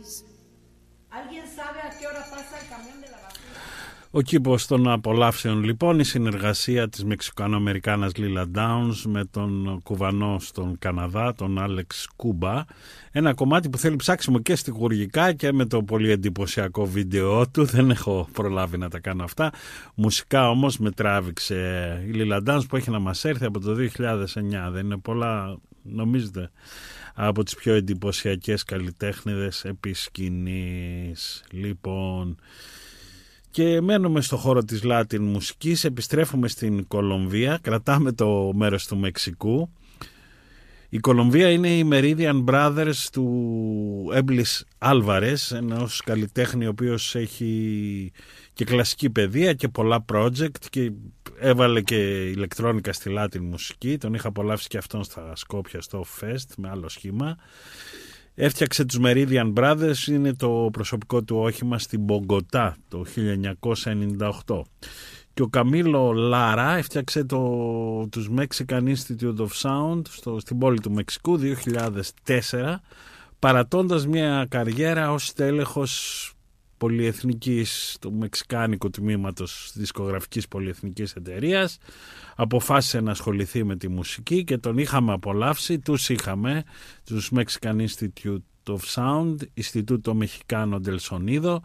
Ο κήπος των απολαύσεων λοιπόν, η συνεργασία της Μεξικοαμερικάνας Lila Downs με τον κουβανό στον Καναδά, τον Άλεξ Κούμπα. Ένα κομμάτι που θέλει ψάξιμο και στιγουργικά και με το πολύ εντυπωσιακό βίντεο του. Δεν έχω προλάβει να τα κάνω αυτά. Μουσικά όμως με τράβηξε η Lila Downs που έχει να μας έρθει από το 2009. Δεν είναι πολλά, νομίζετε, από τις πιο εντυπωσιακές καλλιτέχνηδες επί σκηνής. Λοιπόν, και μένουμε στο χώρο της Latin μουσικής, επιστρέφουμε στην Κολομβία, κρατάμε το μέρος του Μεξικού. Η Κολομβία είναι η Meridian Brothers του Έμπλης Άλβαρες, ένας καλλιτέχνη ο οποίος έχει και κλασική παιδεία και πολλά project και έβαλε και ηλεκτρόνικα στη Latin μουσική. Τον είχα απολαύσει και αυτόν στα Σκόπια στο Fest με άλλο σχήμα. Έφτιαξε τους Meridian Brothers, είναι το προσωπικό του όχημα στην Μπογκοτά το 1998. Και ο Καμίλο Λάρα έφτιαξε τους Mexican Institute of Sound στην πόλη του Μεξικού 2004, παρατώντας μια καριέρα ως τέλεχος πολυεθνικής, του μεξικάνικου τμήματος δισκογραφικής πολυεθνικής εταιρείας. Αποφάσισε να ασχοληθεί με τη μουσική και τον είχαμε απολαύσει, τους Mexican Institute of Sound, Ινστιτούτο Μεχικάνο del Sonido,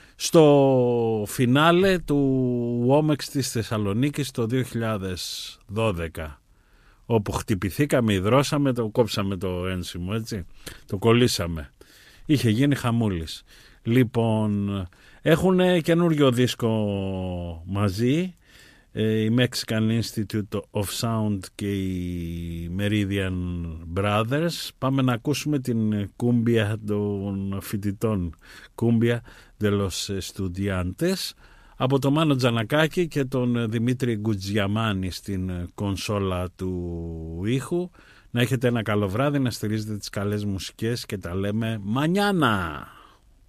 στο φινάλε του WOMEX της Θεσσαλονίκης το 2012, όπου χτυπηθήκαμε, υδρώσαμε, το κόψαμε το ένσημο, έτσι, το κολλήσαμε. Είχε γίνει χαμούλης. Λοιπόν, έχουν καινούριο δίσκο μαζί, η Mexican Institute of Sound και οι Meridian Brothers. Πάμε να ακούσουμε την κούμπια των φοιτητών, κούμπια de los Estudiantes, από τον Μάνο Τζανακάκη και τον Δημήτρη Γκουτζιαμάνη στην κονσόλα του ήχου. Να έχετε ένα καλό βράδυ, να στηρίζετε τις καλές μουσικές και τα λέμε μανιάνα.